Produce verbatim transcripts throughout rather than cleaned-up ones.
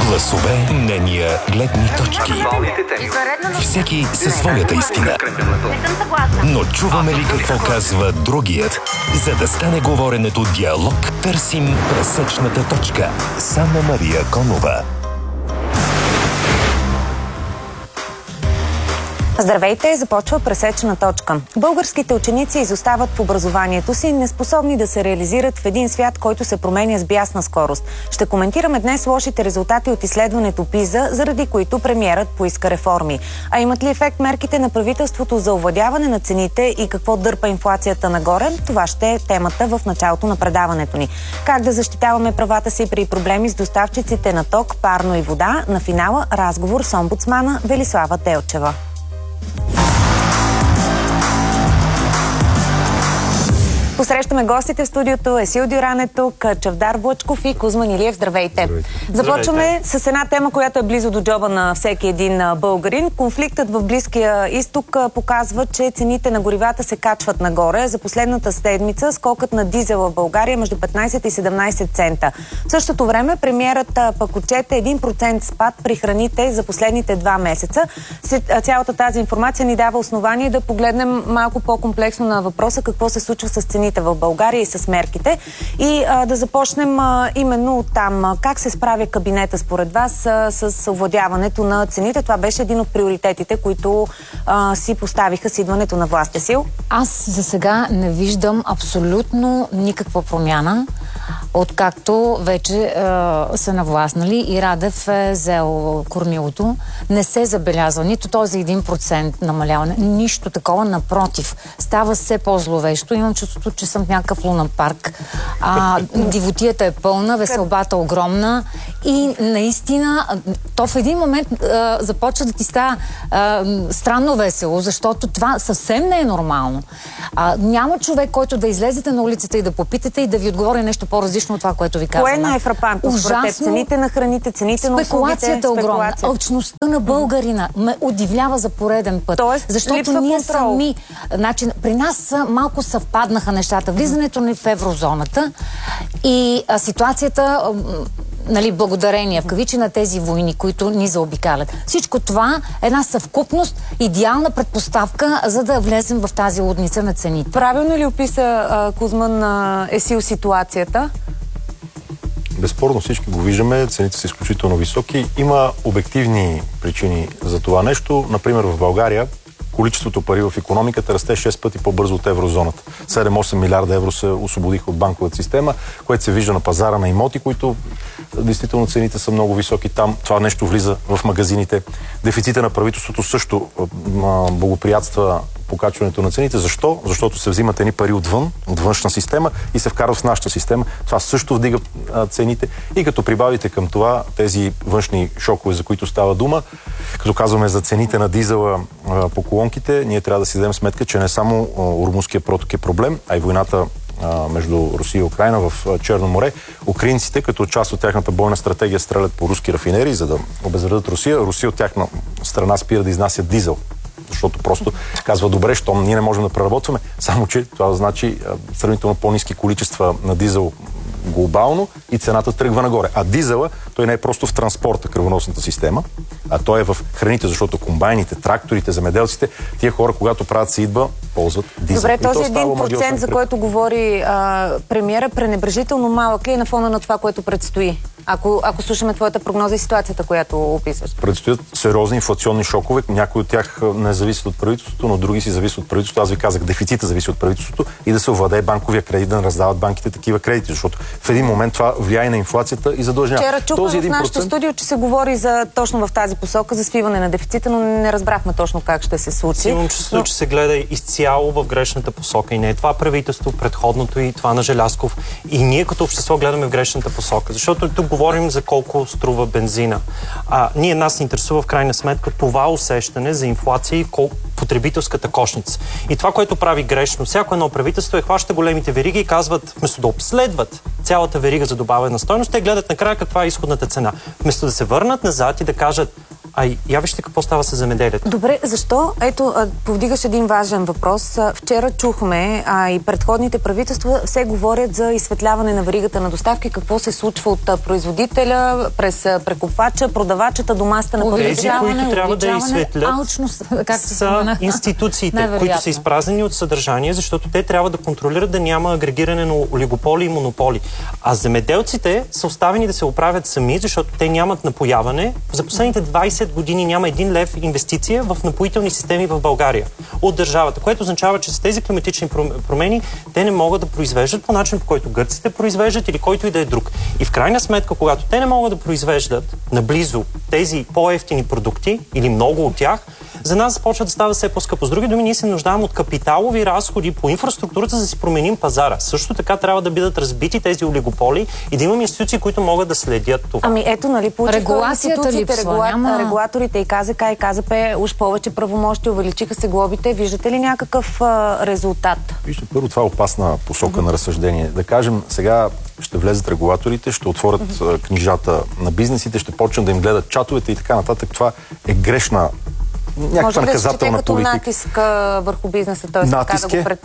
Гласове, мнения, гледни точки. Всеки със своята истина. Но чуваме ли какво казва другият? За да стане говоренето диалог, търсим пресечната точка. с Анна-Мария Конова. Здравейте, започва пресечна точка. Българските ученици изостават в образованието си, неспособни да се реализират в един свят, който се променя с бясна скорост. Ще коментираме днес лошите резултати от изследването ПИЗА, заради които премиерът поиска реформи. А имат ли ефект мерките на правителството за овладяване на цените и какво дърпа инфлацията нагоре? Това ще е темата в началото на предаването ни. Как да защитаваме правата си при проблеми с доставчиците на ток, парно и вода? На финала разговор с омбудсмана Велислава Телчева. Посрещаме гостите в студиото. Есил Дюран е тук, Чавдар Влъчков и Кузман Илиев. Здравейте! Здравейте! Започваме Здравейте. с една тема, която е близо до джоба на всеки един българин. Конфликтът в Близкия изток показва, че цените на горивата се качват нагоре. За последната седмица скокът на дизела в България е между петнайсет и седемнайсет цента. В същото време премиерът пък отчете един процент спад при храните за последните два месеца. Цялата тази информация ни дава основание да погледнем малко по-комплексно на въпроса какво се случва с цените в България и с мерките. И а, да започнем а, именно от там. Как се справя кабинета според вас а, с овладяването на цените? Това беше един от приоритетите, които а, си поставиха с идването на власт. Сил? Аз за сега не виждам абсолютно никаква промяна, откакто вече а, са навластнали и Радев е взел корнилото. Не се забелязва нито този един процент намаляване, нищо такова, напротив. Става все по-зловещо. Имам чувството, че съм в някакъв лунен парк. А, дивотията е пълна, веселбата огромна и наистина то в един момент а, започва да ти става а, странно весело, защото това съвсем не е нормално. А, няма човек, който да излезете на улицата и да попитате и да ви отговори нещо по-различно от това, което ви казвам. Кое е най-фрапантно според теб? Цените на храните, цените на услугите? Спекулацията е огромна. Алчността на българина ме удивлява за пореден път. Тоест, защото ние контрол. сами... Значи, при нас малко съвпаднаха нещата. Влизането ни в еврозоната и а, ситуацията, а, нали, благодарение в кавичи на тези войни, които ни заобикалят. Всичко това е една съвкупност, идеална предпоставка, за да влезем в тази лудница на цените. Правилно ли описа а, Кузман а, Есил ситуацията? Безспорно всички го виждаме, цените са изключително високи. Има обективни причини за това нещо. Например, в България количеството пари в икономиката расте шест пъти по-бързо от еврозоната. седем-осем милиарда евро се освободиха от банковата система, което се вижда на пазара на имоти, които действително цените са много високи там. Това нещо влиза в магазините. Дефицита на правителството също благоприятства покачването на цените. Защо? Защото се взимат едни пари отвън, от външна система и се вкарват в нашата система. Това също вдига а, цените. И като прибавите към това тези външни шокове, за които става дума, като казваме за цените на дизела а, по колонките, ние трябва да си дадем сметка, че не само а, Ормузския проток е проблем, а и войната а, между Русия и Украйна в а, Черно море. Украинците, като част от тяхната бойна стратегия, стрелят по руски рафинерии, за да обезвредят Русия. Русия от тяхна страна спира да изнасят дизел. Защото просто казва, добре, щом ние не можем да преработваме, само че това значи сравнително по-ниски количества на дизел глобално и цената тръгва нагоре. А дизела, той не е просто в транспорта, кръвоносната система, а той е в храните, защото комбайните, тракторите, земеделците, тия хора, когато правят сеитба, ползват дизел. Добре, този един процент, за който говори а, премиера, пренебрежително малък ли е на фона на това, което предстои? Ако, ако слушаме твоята прогноза и ситуацията, която описваш. Предстоят сериозни инфлационни шокове. Някои от тях не зависят от правителството, но други си зависят от правителството. Аз ви казах, дефицита зависи от правителството и да се овладее банковия кредит, да не раздават банките такива кредити, защото в един момент това влияе на инфлацията и задлъжнява. Вчера чухме в нашото студио, че се говори за точно в тази посока, за свиване на дефицита, но не разбрахме точно как ще се случи. Имам чувство, но... че се гледа изцяло в грешната посока и не е това правителство, предходното и това на Желязков. И ние като общество гледаме в грешната посока, защото тук говорим за колко струва бензина. А, ние нас интересува в крайна сметка това усещане за инфлация и кол... потребителската кошница. И това, което прави грешно всяко едно правителство е хваща големите вериги и казват, вместо да обследват цялата верига за добавена стойност, те гледат накрая каква е изходната цена. Вместо да се върнат назад и да кажат, А я вижте какво става с земеделието. Добре, защо? Ето, повдигаш един важен въпрос. Вчера чухме, а и предходните правителства все говорят за изсветляване на веригата на доставки, какво се случва от производителя, през прекупвача, продавачата до масата на потребителя. Тези, които трябва да изсветлят, алчност, както са институциите, които са изпразнени от съдържание, защото те трябва да контролират да няма агрегиране на олигополи и монополи. А земеделците са оставени да се оправят сами, защото те нямат напояване. За последните двайсет години няма един лев инвестиция в напоителни системи в България от държавата, което означава, че с тези климатични промени те не могат да произвеждат по начин, по който гърците произвеждат или който и да е друг. И в крайна сметка, когато те не могат да произвеждат наблизо тези по-евтини продукти или много от тях, за нас започва да става все по-скъпо. С други думи, ние се нуждаем от капиталови разходи по инфраструктурата, за да си променим пазара. Също така трябва да бъдат разбити тези олигополи и да имаме институции, които могат да следят това. Ами ето, нали, получиха институциите, регула... няма... регулаторите и КЗК и КЗП уж повече правомощи, увеличиха се глобите. Виждате ли някакъв а, резултат? Вижте, първо това е опасна посока mm-hmm. на разсъждение. Да кажем, сега ще влезат регулаторите, ще отворят mm-hmm. книжата на бизнесите, ще почнат да им гледат чатовете и така нататък. Това е грешна някаква наказателна да политика. Натиск върху бизнеса, т.е. така да го пред...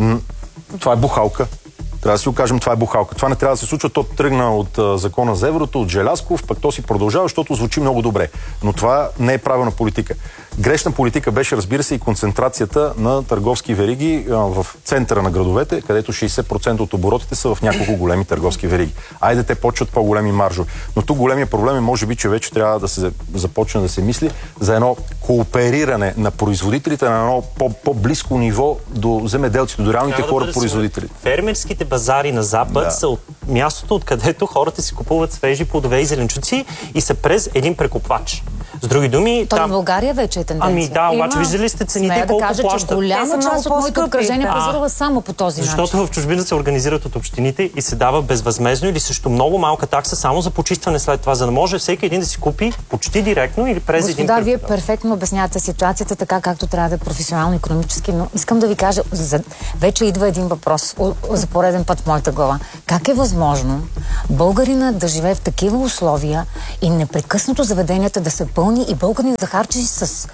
Това е бухалка. Трябва да си го кажем, това е бухалка. Това не трябва да се случва. То тръгна от а, закона за еврото, от Желязков, пък то си продължава, защото звучи много добре. Но това не е правилна политика. Грешна политика беше, разбира се, и концентрацията на търговски вериги а, в центъра на градовете, където шейсет процента от оборотите са в няколко големи търговски вериги. Айде, те почват по-големи маржове. Но тук големия проблем е, може би, че вече трябва да се започне да се мисли за едно коопериране на производителите на едно по-близко ниво до земеделците, до реалните трябва хора, да производители. Фермерските базари на Запад да. са от мястото, откъдето хората си купуват свежи плодове и зеленчуци и са през един прекупвач. С други думи... Той там... в България вече е тенденция. Ами да, обаче Има... виждали сте цените, Смея колко да кажа, плащат. Че голяма част от моето обкръжение пазарува само по този защото начин. Защото в чужбина се организират от общините и се дава безвъзмездно или също много малка такса само за почистване след това, за да може всеки един да си купи почти директно или през Господа, един Да, вие перфектно обяснявате ситуацията така, както трябва да е професионално, икономически, но искам да ви кажа, за... вече идва един въпрос за пореден път в моята глава. Как е възможно българина да живее в такива условия и непрекъснато заведенията да са пълни и българин да харчи с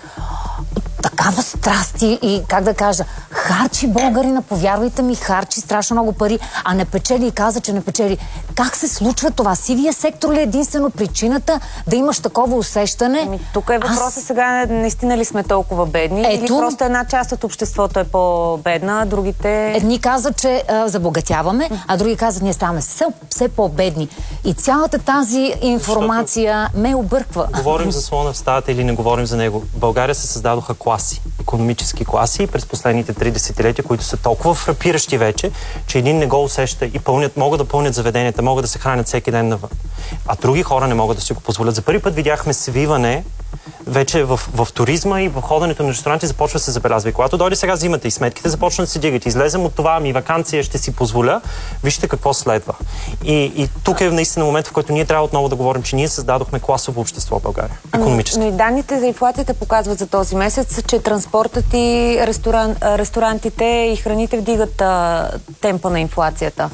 такава страсти и, как да кажа, харчи българина, повярвайте ми, харчи страшно много пари, а не печели и каза, че не печели. Как се случва това? Сивия сектор ли е единствено причината да имаш такова усещане? Ами, тук е въпросът Аз... сега, наистина ли сме толкова бедни? Ето... Или просто една част от обществото е по-бедна, а другите... Едни казват, че а, забогатяваме, а други казват, ние ставаме все, все по-бедни. И цялата тази информация Защото... ме обърква. Говорим за слона в стаята или не говорим за него. В България се създадоха класи, икономически класи през последните три десетилетия, които са толкова фрапиращи вече, че един не го усеща и пълнят, могат да пълнят заведенията, могат да се хранят всеки ден навън. А други хора не могат да си го позволят. За първи път видяхме свиване вече в, в туризма и в ходенето на ресторанти започва да се забелязва. И когато дойде сега зимата и сметките започнат да се дигат, излезем от това, ами ваканция ще си позволя, вижте какво следва. И, и тук е наистина момент, в който ние трябва отново да говорим, че ние създадохме класово общество в България. Икономически. Но, но и данните за инфлацията показват за този месец, че транспортът и ресторан, ресторантите и храните вдигат а, темпа на инфлацията.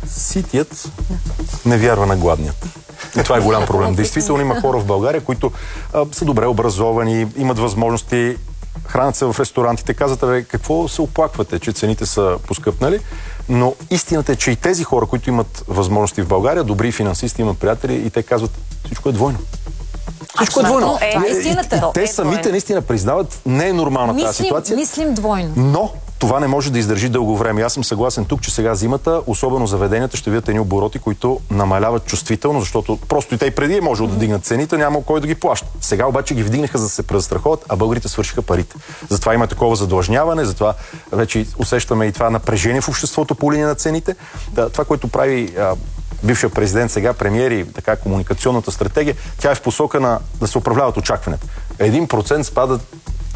Ситият не вярва на гладният. И това е голям проблем. Действително има хора в България, които а, са добре образовани, имат възможности, хранят се в ресторантите, казват, бе, какво се оплаквате, че цените са поскъпнали, но истината е, че и тези хора, които имат възможности в България, добри финансисти, имат приятели и те казват, всичко е двойно. Всичко е двойно. Е, и, и, и те самите наистина признават, не е нормална мислим, тази ситуация. Мислим двойно. Но това не може да издържи дълго време. Аз съм съгласен тук, че сега зимата, особено заведенията, ще видят едни обороти, които намаляват чувствително, защото просто и те и преди е можело да дигнат цените, няма кой да ги плаща. Сега обаче ги вдигнаха за да се презастраховат, а българите свършиха парите. Затова има такова задлъжняване, затова вече усещаме и това напрежение в обществото по линия на цените. Това, което прави а, бившия президент, сега премиер и така комуникационната стратегия, тя е в посока на да се управляват очакванията. Един процент спадат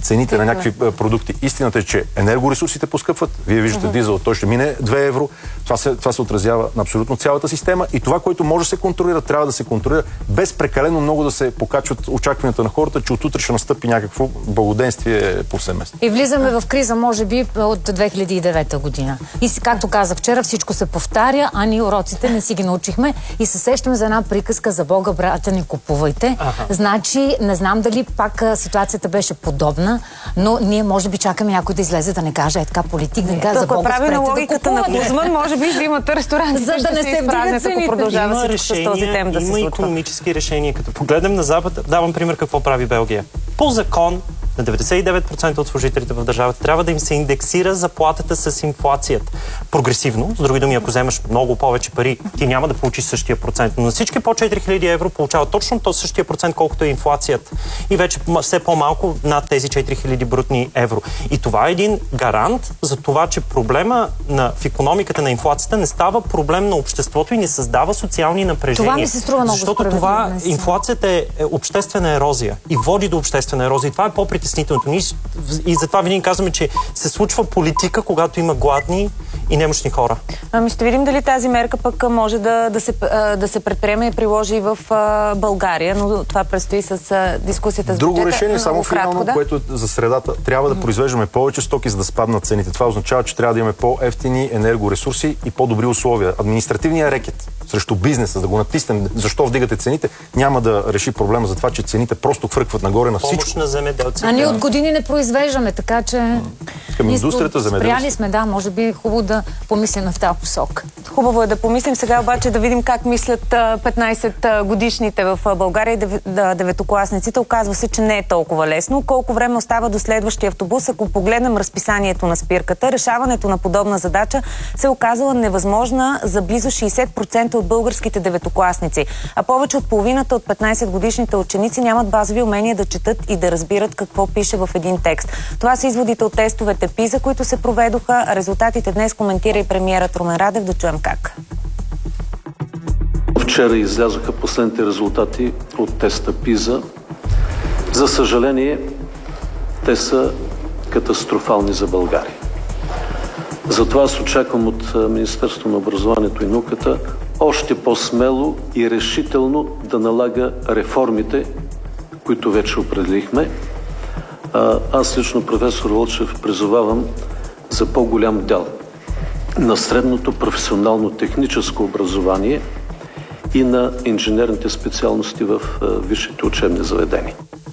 цените Тихме. на някакви продукти. Истината е, че енергоресурсите поскъпват. Вие виждате uh-huh. дизел, той ще мине две евро. Това се, това се отразява на абсолютно цялата система и това, което може да се контролира, трябва да се контролира без прекалено много да се покачват очакванията на хората, че отутре ще настъпи някакво благоденствие повсеместно. И влизаме в криза, може би, от две хиляди и девета година. И както казах вчера, всичко се повтаря, а ние уроците не си ги научихме и се сещаме за една приказка: за Бога, брата, не купувайте. Ага. Значи, не знам дали пак ситуацията беше подобна, но ние може би чакаме някой да излезе да не каже, е така политик, да не каже, за Бога, спрете да логиката на Кузман, може би взимат ресторанти, за да не се изпразнят, ако продължава всичко с този тем да се случва. Има икономически решения. Като погледнем на Запад, давам пример какво прави Белгия. По закон на деветдесет и девет процента от служителите в държавата трябва да им се индексира заплатата с инфлацията. Прогресивно, с други думи, ако вземаш много повече пари, ти няма да получиш същия процент. Но на всички по четири хиляди евро получават точно този същия процент, колкото е инфлацията. И вече все по-малко над тези четири хиляди брутни евро. И това е един гарант за това, че проблема на, в икономиката на инфлацията не става проблем на обществото и не създава социални напрежения. Това ми се струва много. Защото това, инфлацията е обществена ерозия и води до обществена ерозия. И това е по-притеснителното. И затова винаги казваме, че се случва политика, когато има гладни и немощни хора. Ами ще видим дали тази мерка пък може да, да, се, да се предприеме и приложи и в България, но това предстои с дискусията с бюджета. Друго решение, само финално, да? което е за средата. Трябва да произвеждаме повече стоки, за да спаднат цените. Това означава, че трябва да имаме по-евтини енергоресурси и по-добри условия. Административният рекет срещу бизнеса, да го натиснем, защо вдигате цените, няма да реши проблема за това, че цените просто хвъркват нагоре на всичко. Помощ на земеделците. А ние от години не произвеждаме, така че... Към индустрията, земеделците. Спряли сме, да, може би е хубаво да помислим в тази посока. Хубаво е да помислим. Сега обаче да видим как мислят петнайсет годишните в България и деветокласниците. Оказва се, че не е толкова лесно. Колко време остава до следващия автобус, ако погледнем разписанието на спирката, решаването на подобна задача се оказала невъзможна за близо шейсет процента от българските деветокласници. А повече от половината от петнайсет годишните ученици нямат базови умения да четат и да разбират какво пише в един текст. Това са изводите от тестовете ПИЗА, които се проведоха. Резултатите днес коментира и премиерът Румен Радев. Да чуем как. Вчера излязоха последните резултати от теста ПИЗА. За съжаление, те са катастрофални за България. Затова аз очаквам от Министерството на образованието и науката още по-смело и решително да налага реформите, които вече определихме. Аз лично, професор Вълчев, призовавам за по-голям дял на средното професионално техническо образование и на инженерните специалности в висшите учебни заведения.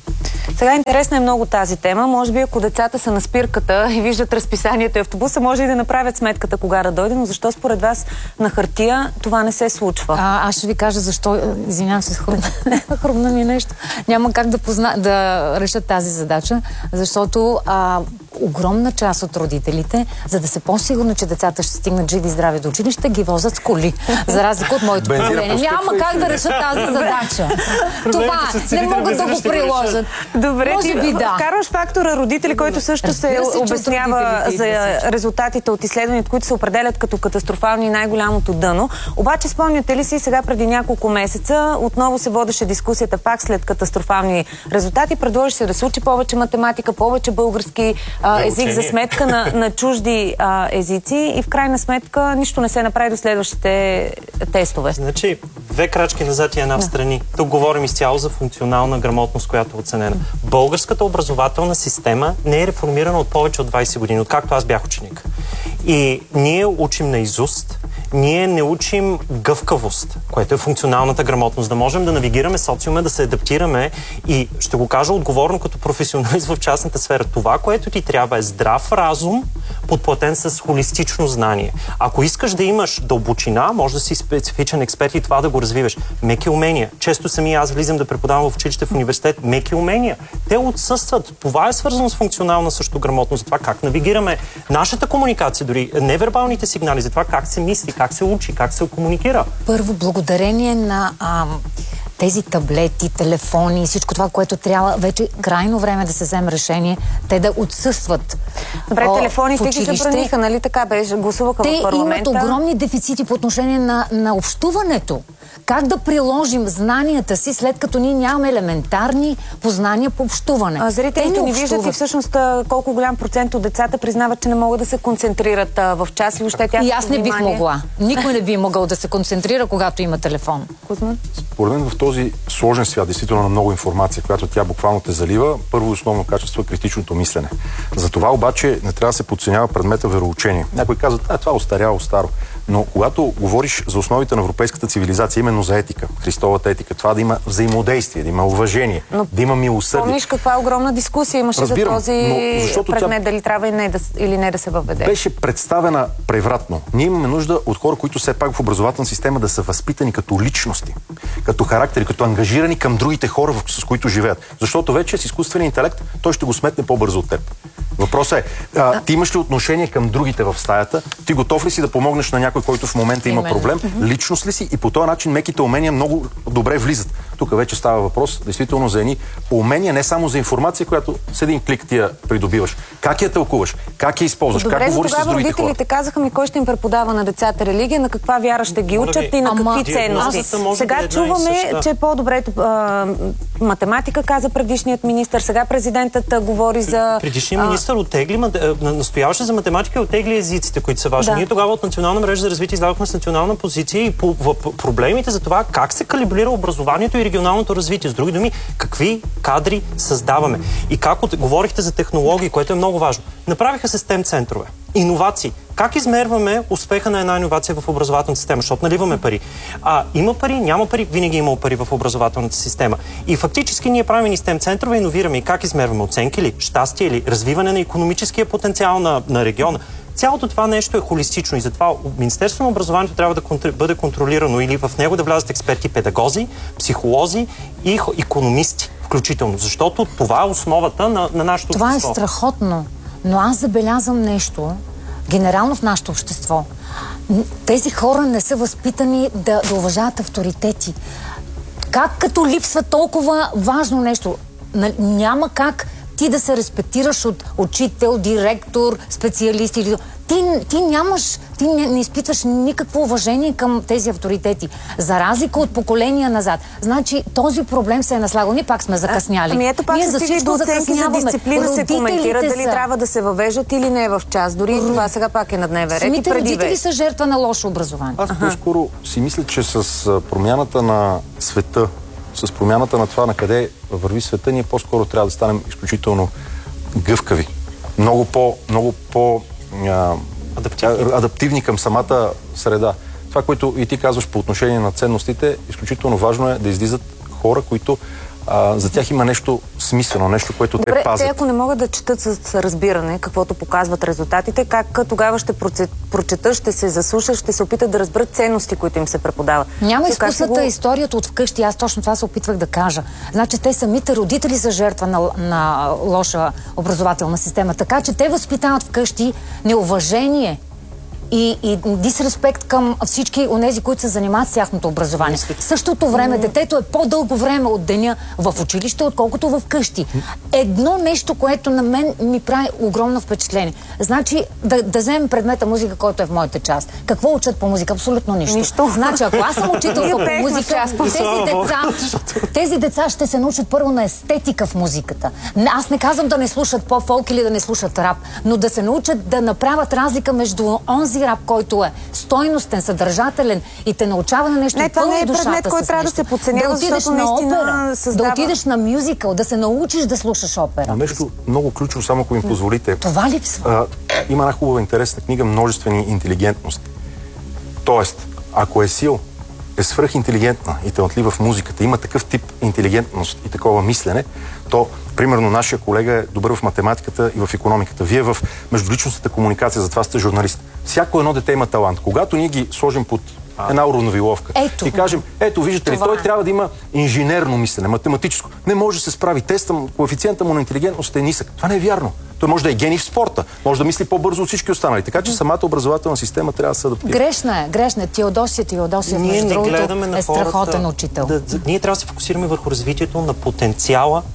Сега интересна е много тази тема. Може би ако децата са на спирката и виждат разписанието и автобуса, може и да направят сметката кога да дойде, но защо според вас на хартия това не се случва? А, аз ще ви кажа защо. Извинявам се, хрумна, хрумна ми нещо. Няма как да, позна, да решат тази задача, защото а, огромна част от родителите, за да се по-сигурно, че децата ще стигнат живи и здрави до училище, ги возят с коли. За разлика от моето поколение. Няма как да решат тази задача. Това не могат да го приложат. Добре, може би да. Вкарваш фактора родители, който също се обяснява за резултатите от изследванията, които се определят като катастрофални и най-голямото дъно. Обаче спомняте ли си, сега преди няколко месеца отново се водеше дискусията пак след катастрофални резултати. Предложи се да се учи повече математика, повече български а, език за сметка на, на чужди а, езици и в крайна сметка нищо не се направи до следващите тестове. Значи, две крачки назад и една в страни. Тук говорим изцяло за функционална грамотност, която е оценена. Българската образователна система не е реформирана от повече от двайсет години, откакто аз бях ученик. И ние учим наизуст, ние не учим гъвкавост, което е функционалната грамотност, да можем да навигираме социума, да се адаптираме и ще го кажа отговорно като професионалист в частната сфера. Това, което ти трябва е здрав разум, подплатен с холистично знание. Ако искаш да имаш дълбочина, може да си специфичен експерт и това да го развиваш. Меки умения. Често сами аз влизам да преподавам в училище, в университет. Меки умения. Те отсъстват. Това е свързано с функционална също грамотност. За това как навигираме нашата комуникация, дори невербалните сигнали, за това как се мисли, как се учи, как се комуникира. Първо, благодарение на а, тези таблети, телефони и всичко това, което трябва вече крайно време да се вземе решение, те да отсъстват. Добре, о, телефоните ги забраниха, нали така беше? Гласуваха те в парламента. Те имат огромни дефицити по отношение на, на общуването. Как да приложим знанията си, след като ние нямаме елементарни познания по общуване? А, зрителите ни виждат и всъщност колко голям процент от децата признават, че не могат да се концентрират а, в час и въобще тяхното И аз не бих внимание. могла. Никой не би могъл да се концентрира, когато има телефон. Кузман? Според мен в този сложен свят, действително на много информация, която тя буквално те залива, първо основно качество е критичното мислене. За това обаче не трябва да се подценява предмета вероучение. Някой казва, а това е остаряло, старо. Но когато говориш за основите на европейската цивилизация, именно за етика, Христовата етика, това да има взаимодействие, да има уважение, но, да има милосърдие. Помниш каква огромна дискусия имаше Разбирам, за този предмет, тя... дали трябва и не да, или не да се въведе? Беше представена превратно. Ние имаме нужда от хора, които все пак в образователна система да са възпитани като личности, като характери, като ангажирани към другите хора, с които живеят. Защото вече с изкуствения интелект той ще го сметне по-бързо от теб. Въпросът е, а, ти имаш ли отношение към другите в стаята? Ти готов ли си да помогнеш на някой, който в момента има проблем? Личност ли си? И по този начин меките умения много добре влизат. Тук вече става въпрос действително за едни умения, не само за информация, която с един клик ти я придобиваш. Как я тълкуваш? Как я използваш? Добре, как говориш с другите хора? Родителите казаха ми кой ще им преподава на децата религия, на каква вяра ще ги учат и на Ама, какви ценности. Сега да чуваме, че е по-добре математика, каза предишният министър. Сега президентът а, говори за... Предишният министър оттегли, настояваше за математика и оттегли езиците, които са важни. Да. Ние тогава от Национална мрежа за развитие излязохме с национална позиция и по, по проблемите за това как се калибрира образованието и регионалното развитие. С други думи, какви кадри създаваме. И как от... говорихте за технологии, което е много важно. Направиха се STEM центрове. Иновации. Как измерваме успеха на една иновация в образователната система? Защото наливаме пари. А има пари, няма пари, винаги има пари в образователната система. И фактически ние правим и STEM центрове, иновираме. И как измерваме? Оценки ли? Щастие ли? Развиване на икономическия потенциал на, на региона? Цялото това нещо е холистично и затова Министерството на образованието трябва да контр... бъде контролирано или в него да влязат експерти, педагози, психолози и икономисти включително. Защото това е основата на, на нашето това общество. Това е страхотно. Но аз забелязвам нещо, генерално в нашето общество. Тези хора не са възпитани да, да уважават авторитети. Как като липсва толкова важно нещо? Няма как ти да се респектираш от учител, директор, специалист или... Ти, ти нямаш, ти не, не изпитваш никакво уважение към тези авторитети. За разлика от поколения назад. Значи този проблем се е наслагал. Ние пак сме закъсняли. Ами ето пак Ние се стига до оценки за дисциплина се коментира дали са... трябва да се въвеждат или не в час. Дори Р... това сега пак е на дневен ред. Самите и преди родители ве. са жертва на лошо образование. Аз по-скоро си мисля, че с промяната на света, с промяната на това на къде върви света, ние по-скоро трябва да станем изключително гъвкави. Много по... Много по а, адаптивни. адаптивни към самата среда. Това, което и ти казваш по отношение на ценностите, изключително важно е да излизат хора, които а, за тях има нещо смислено, нещо, което Добре, те пазят. Те ако не могат да четат с разбиране, каквото показват резултатите, как тогава ще прочетат, ще се заслушат, ще се опитат да разберат ценности, които им се преподават. Няма изкусната го... историята от вкъщи. Аз точно това се опитвах да кажа. Значи те самите родители са жертва на, на лоша образователна система. Така че те възпитават вкъщи неуважение и, и дисреспект към всички онези, които се занимават с тяхното образование. В същото време детето е по-дълго време от деня в училище, отколкото в къщи. Едно нещо, което на мен ми прави огромно впечатление. Значи, да, да вземем предмета музика, който е в моята част. Какво учат по музика? Абсолютно нищо. Нищо. Значи, ако аз съм учителка по музика, тези деца, тези деца ще се научат първо на естетика в музиката. Аз не казвам да не слушат поп-фолк или да не слушат рап, но да се научат да направят разлика между онзи рап, който е стойностен, съдържателен и те научава на нещо. Не, това не е предмет, който трябва да се подценява, да отидеш защото на наистина опера, създава... да отидеш на мюзикъл, да се научиш да слушаш опера. Но нещо много ключово, само ако ми позволите. Това липсва. А, има една хубава интересна книга "Множествени интелигентности". Тоест, ако е сил, е свръхинтелигентна и талантлива в музиката, има такъв тип интелигентност и такова мислене, то, примерно, нашия колега е добър в математиката и в икономиката. Вие в междуличностната комуникация, затова сте журналист. Всяко едно дете има талант. Когато ние ги сложим под една уравновиловка Ето. и кажем, ето, виждате ли, той трябва да има инженерно мислене, математическо. Не може да се справи. Теста, коефициента му на интелигентност е нисък. Това не е вярно. Той може да е гений в спорта, може да мисли по-бързо от всички останали. Така че самата образователна система трябва да се адаптира. Грешна е, грешна е. Теодосия, Теодосия, между другото, е страхотен учител. Да, да, ние трябва да се фокусираме върху развитието на потенциала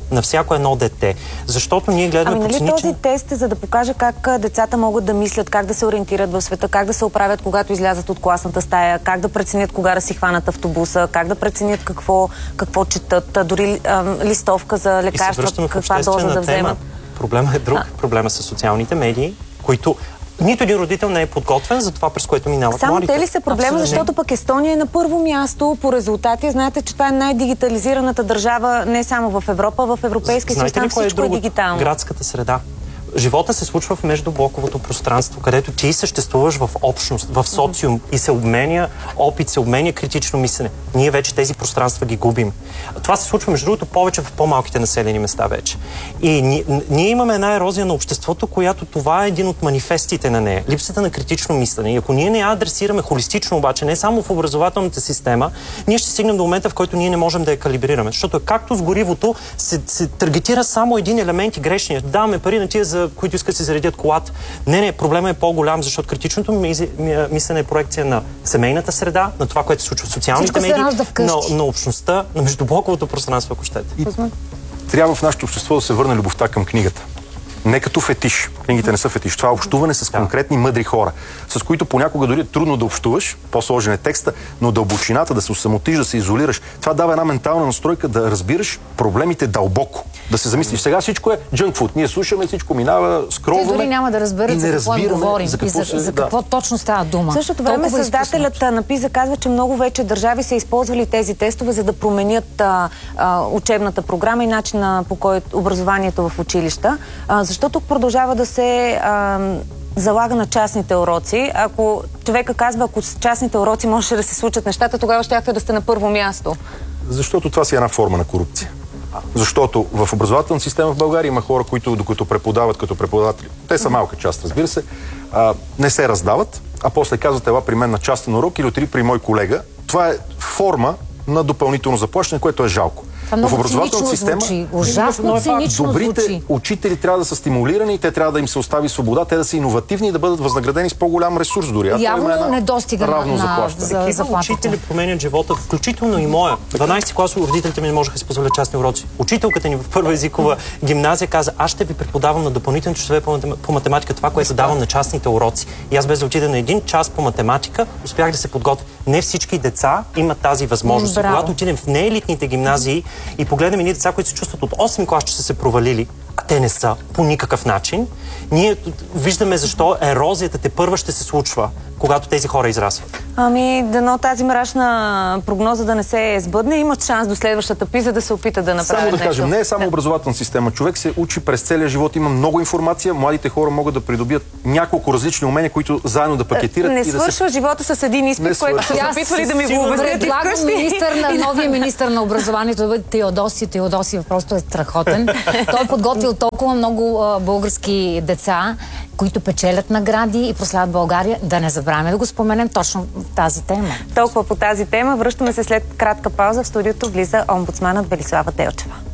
на всяко едно дете. Защото ние гледаме ами, по нали циничен... този тест е за да покаже как децата могат да мислят, как да се ориентират в света, как да се оправят, когато излязат от класната стая, как да преценят кога да си хванат автобуса, как да преценят какво, какво четат, дори а, листовка за лекарства, каква доза да вземат. Проблема е друг. А. Проблема са социалните медии, които нито един родител не е подготвен за това, през което минават Само младите. Само те ли са проблема, абсолютно. Защото пък Естония е на първо място по резултати. Знаете, че това е най-дигитализираната държава не само в Европа, в Европейския съюз. Там всичко е дигитално. Градската среда. Живота се случва в междублоковото пространство, където ти съществуваш в общност, в социум и се обменя опит, се обменя критично мислене. Ние вече тези пространства ги губим. Това се случва, между другото, повече в по-малките населени места вече. И ние, ние имаме една ерозия на обществото, която това е един от манифестите на нея. Липсата на критично мислене. И ако ние не я адресираме холистично, обаче, не само в образователната система, ние ще стигнем до момента, в който ние не можем да я калибрираме. Защото както с горивото се, се таргетира само един елемент и грешния. Даваме пари на тия, за които искат да се заредят колата. Не, не, проблема е по-голям, защото критичното мислене е проекция на семейната среда, на това, което се случва в социалните медии, на, на общността, на междублоковото пространство, ако щете. И трябва в нашето общество да се върне любовта към книгата. Не като фетиш. Книгите не са фетиш. Това е общуване с конкретни мъдри хора, с които понякога дори е трудно да общуваш, по-сложен е текста, но дълбочината, да се осамотиш, да се изолираш, това дава една ментална настройка да разбираш проблемите дълбоко. Да се замислиш. Сега всичко е junk food. Ние слушаме, всичко минава, скролваме. Те дори няма да разберат за какво им говорим за какво, и за, за какво да. точно става дума. В същото време създателят на ПИЗА казва, че много вече държави са използвали тези тестове, за да променят а, а, учебната програма и начина по който образованието в училища. А, защото продължава да се а, залага на частните уроци. Ако човека казва, ако с частните уроци можеше да се случат нещата, тогава щяхте да сте на първо място. Защото това си е една форма на корупция. Защото в образователната система в България има хора, които докато преподават като преподаватели, те са малка част, разбира се, а, не се раздават, а после казват, ела при мен на частен урок или отиди при мой колега. Това е форма на допълнително заплащане, което е жалко. В образователната система звучи. Ужасно цинично добрите звучи. Учители трябва да са стимулирани, те трябва да им се остави свобода, те да са иновативни и да бъдат възнаградени с по-голям ресурс дори. Явно не достига равно на, заплащане. за заплатата. Учители променят живота, включително и моя. дванадесети клас родителите ми не можеха да си позволят частни уроци. Учителката ни в първа езикова гимназия каза, аз ще ви преподавам на допълнителни часове по математика това, което давам на частните уроци. И аз без да отида на един час по математика, успях да се подготвя. Не всички деца имат тази възможност. Браво. Когато отидем в неелитните гимназии и погледнем едни деца, които се чувстват от осми клас, че са се провалили, а те не са по никакъв начин, ние виждаме защо ерозията те първа ще се случва, когато тези хора израстват. Ами, дано тази мрачна прогноза да не се сбъдне. Имат шанс до следващата ПИЗа да се опита да направят нещо. Само да кажем, нещо. не е само образователна система. Човек се учи през целия живот, има много информация, младите хора могат да придобият няколко различни умения, които заедно да пакетират. Не и свършва да се... живота с един изпит, който са се опитвали да ми го обяснят. Предлагам министър на новия министър на образованието да бъде Теодосий. Теодосий просто е страхотен. Той е подготвил толкова много а, български деца, които печелят награди и прославят България. Да не забравяме да го споменем точно в тази тема. Толкова по тази тема. Връщаме се след кратка пауза. В студиото влиза омбудсманът Велислава Делчева.